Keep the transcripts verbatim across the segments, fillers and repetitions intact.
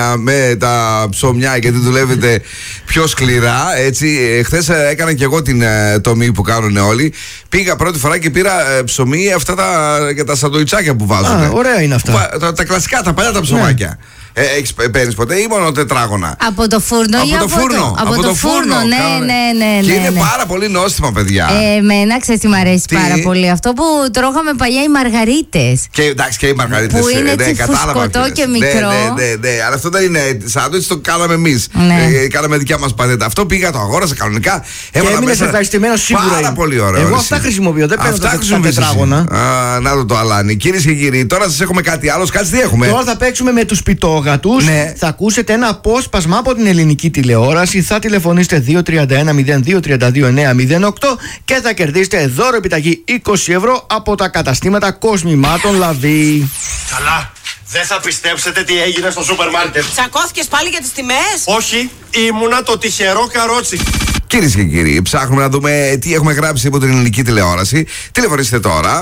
με τα ψωμιά, γιατί δουλεύετε πιο σκληρά. Έτσι, χθες έκανα και εγώ την ε, τομή που κάνουν όλοι. Πήγα πρώτη φορά και πήρα ε, ψωμί, αυτά τα, για τα σαντουιτσάκια που βάζουν. Α, ωραία είναι αυτά. Τα, τα, τα κλασικά, τα παλιά τα ψωμάκια. Ναι. Ε, έχεις, παίρνεις ποτέ ή μόνο τετράγωνα? Από το φούρνο από ή το από φούρνο. το, από, από το, το φούρνο, φούρνο. Ναι, ναι, ναι, ναι. Και είναι ναι. πάρα πολύ νόστιμα, παιδιά. Ε, εμένα, ξέρεις τι μ' αρέσει τι? πάρα πολύ? Αυτό που τρώγαμε παλιά, οι μαργαρίτες. Και εντάξει, και οι μαργαρίτες. Που είναι ναι, έτσι φουσκωτό και μικρό. Ναι, ναι, ναι, ναι. Αλλά αυτό δεν είναι σάντουιτς, το κάναμε εμείς. Ναι. Ε, κάναμε δικιά μας πατέντα. Αυτό πήγα, το αγόρασα κανονικά. Και έμεινες ευχαριστημένος σίγουρα. Πάρα πολύ ωραίο. Εγώ αυτά χρησιμοποιώ. Δεν παίρνω τα τετράγωνα. Να το το αλάνι. Κυρίες και κύριοι, τώρα σας έχουμε κάτι άλλο. Κάτσε τι έχουμε. Τώρα θα παίξουμε με τους πιτόγατους. Θα ακούσετε ένα απόσπασμα από την ελληνική τηλεόραση. Θα τηλεφωνήσετε δύο τρία ένα μηδέν δύο τρία δύο εννέα μηδέν οκτώ και θα κερδίσετε δώρο επιταγή είκοσι ευρώ από τα καταστήματα κοσμημάτων Λαβή. Καλά. Δεν θα πιστέψετε τι έγινε στο σούπερ μάρκετ. Τσακώθηκες πάλι για τις τιμές? Όχι, ήμουνα το τυχερό καρότσι. Κυρίες και κύριοι, ψάχνουμε να δούμε τι έχουμε γράψει από την ελληνική τηλεόραση. Τηλεφωνήστε τώρα.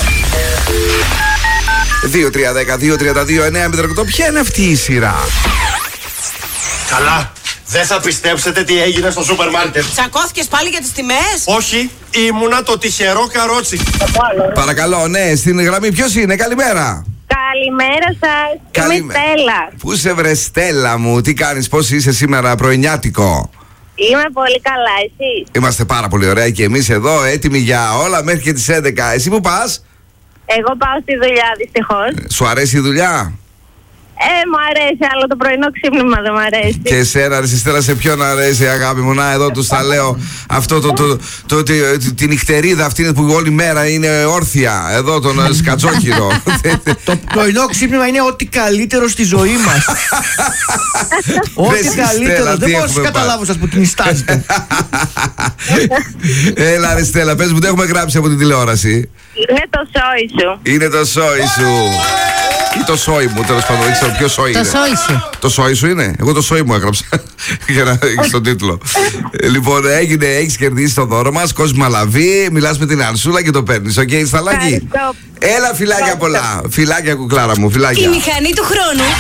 δύο τρία ένα δύο τρία δύο εννέα μηδέν οκτώ. Ποια είναι αυτή η σειρά? Καλά. Δεν θα πιστέψετε τι έγινε στο σούπερ μάρκετ. Τσακώθηκες πάλι για τις τιμές? Όχι, ήμουνα το τυχερό καρότσι. Παρακαλώ, ναι, στην γραμμή ποιος είναι? Καλημέρα. Καλημέρα σας. Καλη... Είμαι Στέλλα. Πού σε βρε Στέλλα μου? Τι κάνεις, πώς είσαι σήμερα πρωινιάτικο? Είμαι πολύ καλά, εσύ? Είμαστε πάρα πολύ ωραία και εμείς εδώ έτοιμοι για όλα μέχρι και τις έντεκα. Εσύ που πας? Εγώ πάω στη δουλειά, δυστυχώς. Σου αρέσει η δουλειά? Ε, μου αρέσει, αλλά το πρωινό ξύπνημα δεν μου αρέσει. Και εσένα, ρε Στέλλα, σε ποιον αρέσει, αγάπη μου? Να, εδώ τους τα λέω. Αυτό το, το, το, το, τη νυχτερίδα αυτή που όλη μέρα είναι όρθια. Εδώ τον σκατζόχυρο. Το πρωινό ξύπνημα είναι ό,τι καλύτερο στη ζωή μας. Ό,τι καλύτερο. Δεν μπορώ να σας καταλάβω σας που την ιστάζετε. Έλα ρε Στέλλα, πες μου, τι έχουμε γράψει από την τηλεόραση? Είναι το σόι σου. Είναι το σόι σου. Ή το σόι μου, τέλος πάντων, δεν ξέρω ποιο σόι είναι. Το σόι σου. Το σόι σου είναι. Εγώ το σόι μου έγραψα. Για να έχεις τον τίτλο. Λοιπόν, έγινε, έχεις κερδίσει το δώρο μας. Κόσμημα Λαβή. Μιλάς με την Αρσούλα και το παίρνεις. Οκ, okay, σταλάκι. Έλα, φιλάκια πολλά. Φιλάκια, κουκλάρα μου, φιλάκια. Η μηχανή του χρόνου